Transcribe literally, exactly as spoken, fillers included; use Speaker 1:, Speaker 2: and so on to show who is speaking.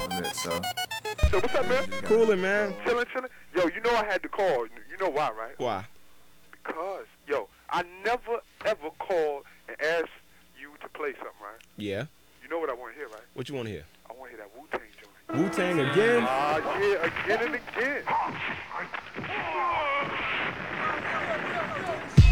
Speaker 1: compliment, so.
Speaker 2: So what's up, man?
Speaker 3: Coolin', man.
Speaker 2: Chillin', chillin'. Yo, you know I had to call. You know why, right?
Speaker 3: Why?
Speaker 2: Because, yo, I never ever called and asked you to play something, right?
Speaker 3: Yeah.
Speaker 2: You know what I want to hear, right?
Speaker 3: What you want to hear?
Speaker 2: I want to hear that Wu-Tang joint.
Speaker 3: Wu-Tang again?
Speaker 2: Ah, uh, yeah, again and again.